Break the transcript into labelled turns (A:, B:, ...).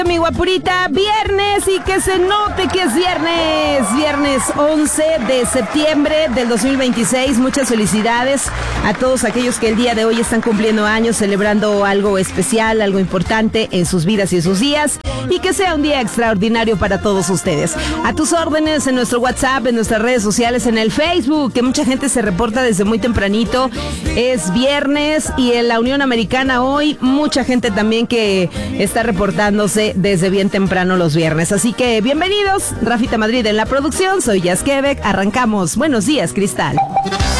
A: Mi guapurita, viernes y que se note que es viernes 11 de septiembre del 2026. Muchas felicidades a todos aquellos que el día de hoy están cumpliendo años, celebrando algo especial, algo importante en sus vidas y en sus días, y que sea un día extraordinario para todos ustedes. A tus órdenes en nuestro WhatsApp, en nuestras redes sociales, en el Facebook, que mucha gente se reporta desde muy tempranito. Es viernes y en la Unión Americana hoy mucha gente también que está reportándose desde bien temprano los viernes. Así que bienvenidos, Rafita Madrid en la producción, soy Jazz Quebec, arrancamos. Buenos días, Cristal.